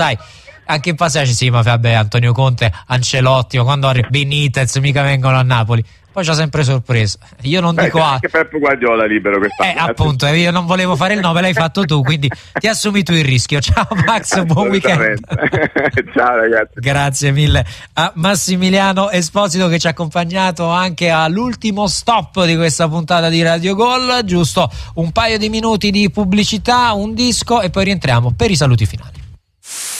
sai, anche in passaggio sì, ma vabbè, Antonio Conte, Ancelotti, ma quando arriva Benitez mica vengono a Napoli. Poi ci ha sempre sorpreso. Io non dico anche Pep Guardiola libero quest'anno. Appunto, io non volevo fare il nome, l'hai fatto tu, quindi ti assumi tu il rischio. Ciao Max, buon weekend. Ciao ragazzi. Grazie mille a Massimiliano Esposito che ci ha accompagnato anche all'ultimo stop di questa puntata di Radio Gol. Giusto un paio di minuti di pubblicità, un disco e poi rientriamo per i saluti finali.